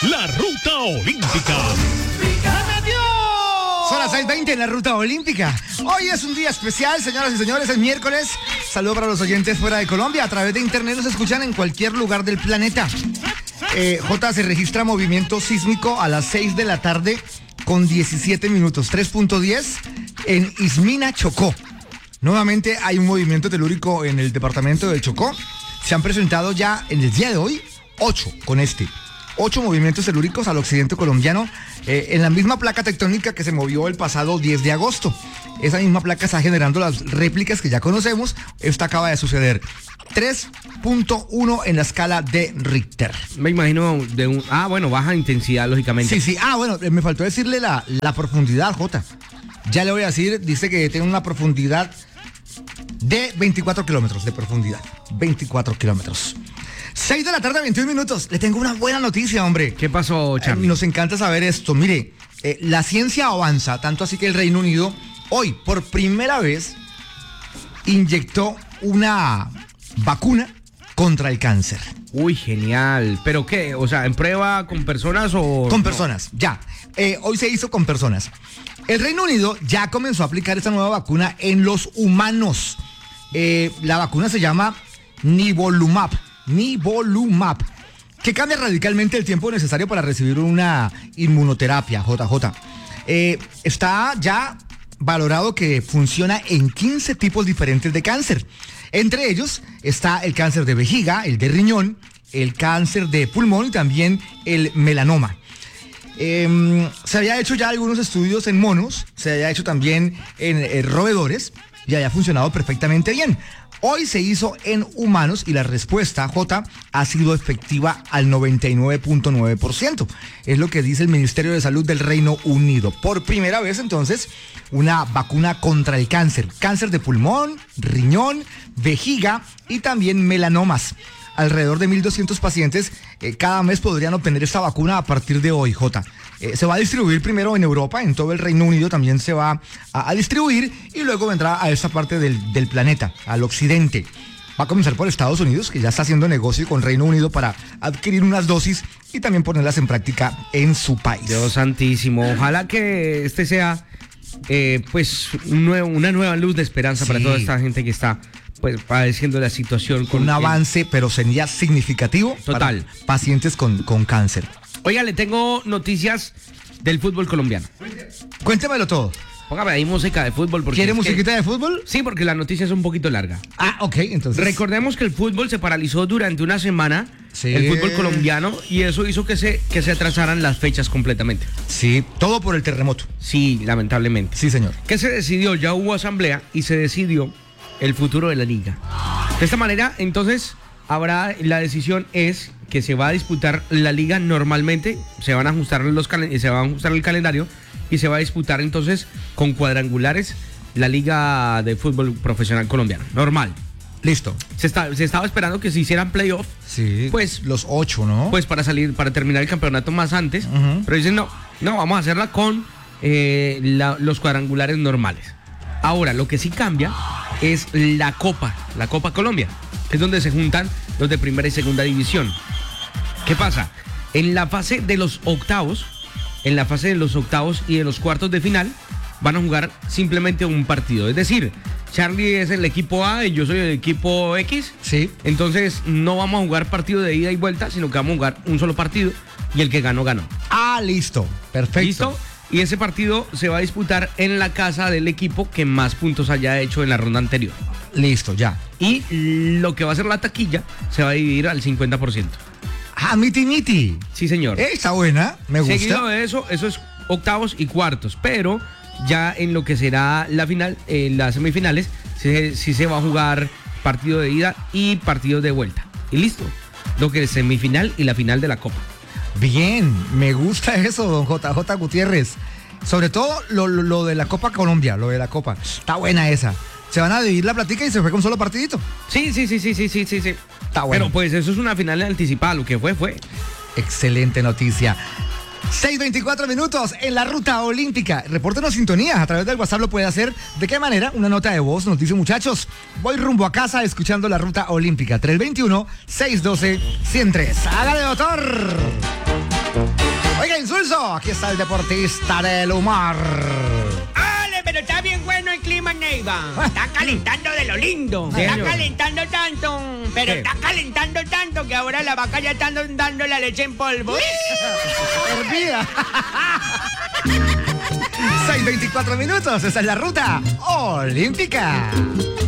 la Ruta Olímpica. Son las 6:20 en la Ruta Olímpica. Hoy es un día especial, señoras y señores, es miércoles. Saludo para los oyentes fuera de Colombia. A través de internet nos escuchan en cualquier lugar del planeta. Se registra movimiento sísmico a las 6 de la tarde con 17 minutos, 3.10 en Ismina, Chocó. Nuevamente hay un movimiento telúrico en el departamento del Chocó. Se han presentado ya en el día de hoy 8 movimientos telúricos al occidente colombiano, en la misma placa tectónica que se movió el pasado 10 de agosto. Esa misma placa está generando las réplicas que ya conocemos. Esta acaba de suceder. 3.1 en la escala de Richter. Me imagino baja intensidad, lógicamente. Sí. Me faltó decirle la profundidad, Jota. Ya le voy a decir, dice que tiene una profundidad de 24 kilómetros de profundidad. 24 kilómetros. 6 de la tarde, 21 minutos. Le tengo una buena noticia, hombre. ¿Qué pasó, Charlie? Nos encanta saber esto. Mire, la ciencia avanza, tanto así que el Reino Unido hoy, por primera vez, inyectó una vacuna contra el cáncer. Uy, genial. ¿Pero qué? O sea, ¿en prueba con personas o...? Con personas, ya. Hoy se hizo con personas. El Reino Unido ya comenzó a aplicar esta nueva vacuna en los humanos. La vacuna se llama Nivolumab, que cambia radicalmente el tiempo necesario para recibir una inmunoterapia, JJ. Está ya valorado que funciona en 15 tipos diferentes de cáncer. Entre ellos está el cáncer de vejiga, el de riñón, el cáncer de pulmón y también el melanoma. Se había hecho ya algunos estudios en monos, se había hecho también en roedores y había funcionado perfectamente bien. Hoy se hizo en humanos y la respuesta, ha sido efectiva al 99.9%. Es lo que dice el Ministerio de Salud del Reino Unido. Por primera vez, entonces, una vacuna contra el cáncer. Cáncer de pulmón, riñón, vejiga y también melanomas. Alrededor de 1.200 pacientes cada mes podrían obtener esta vacuna a partir de hoy, se va a distribuir primero en Europa, en todo el Reino Unido también se va a distribuir y luego vendrá a esta parte del planeta, al occidente. Va a comenzar por Estados Unidos, que ya está haciendo negocio con Reino Unido para adquirir unas dosis y también ponerlas en práctica en su país. Dios santísimo, ojalá que este sea una nueva luz de esperanza para toda esta gente que está padeciendo la situación. Con un avance, pero sería significativo. Total. Para pacientes con cáncer. Oiga, le tengo noticias del fútbol colombiano. Cuéntemelo todo. Póngame ahí música de fútbol. ¿Quiere musiquita de fútbol? Sí, porque la noticia es un poquito larga. Ok, entonces. Recordemos que el fútbol se paralizó durante una semana, sí, el fútbol colombiano, y eso hizo que se atrasaran las fechas completamente. Sí, todo por el terremoto. Sí, lamentablemente. Sí, señor. ¿Qué se decidió? Ya hubo asamblea y se decidió el futuro de la liga. De esta manera, entonces, la decisión es que se va a disputar la liga normalmente, se va a ajustar el calendario y se va a disputar entonces con cuadrangulares la liga de fútbol profesional colombiano, normal. Listo. Se estaba esperando que se hicieran playoff. Sí. Pues los 8, ¿no? Pues para terminar el campeonato más antes. Pero dicen no, vamos a hacerla con los cuadrangulares normales. Ahora, lo que sí cambia es la Copa Colombia, que es donde se juntan los de primera y segunda división. ¿Qué pasa? En la fase de los octavos y de los cuartos de final van a jugar simplemente un partido. Es decir, Charlie es el equipo A y yo soy el equipo X. Sí. Entonces no vamos a jugar partido de ida y vuelta, sino que vamos a jugar un solo partido y el que ganó. Listo. Perfecto. ¿Listo? Y ese partido se va a disputar en la casa del equipo que más puntos haya hecho en la ronda anterior. Listo, ya. Y lo que va a ser la taquilla se va a dividir al 50%. Miti. Sí, señor. Está buena, me gusta. Seguido de eso es octavos y cuartos, pero ya en lo que será la final, las semifinales, sí se va a jugar partido de ida y partido de vuelta. Y listo, lo que es semifinal y la final de la Copa. Bien, me gusta eso, don JJ Gutiérrez. Sobre todo lo de la Copa Colombia, lo de la Copa. Está buena esa. Se van a dividir la platica y se fue con un solo partidito. Sí. Está bueno. Pero pues eso es una final anticipada, lo que fue. Excelente noticia. 6:24 minutos en la Ruta Olímpica. Repórtenos sintonías a través del WhatsApp, lo puede hacer. ¿De qué manera? Una nota de voz nos dice: muchachos, voy rumbo a casa escuchando la Ruta Olímpica. 321-612-103. ¡Hágale, doctor! Bueno, aquí está el deportista del humor. ¡Ale, pero está bien bueno el clima, Neiva! Está calentando de lo lindo. Sí, Está señor. calentando tanto, pero ¿Qué? está calentando tanto que ahora la vaca ya está dando la leche en polvo. Hervida. 6:24 minutos, esa es la ruta olímpica.